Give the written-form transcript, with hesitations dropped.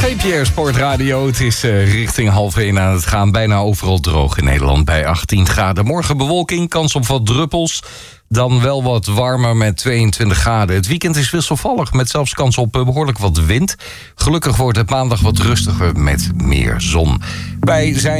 CPR Sportradio. Het is richting 12:30 aan het gaan. Bijna overal droog in Nederland bij 18 graden. Morgen bewolking, kans op wat druppels. Dan wel wat warmer met 22 graden. Het weekend is wisselvallig met zelfs kans op behoorlijk wat wind. Gelukkig wordt het maandag wat rustiger met meer zon. Wij zijn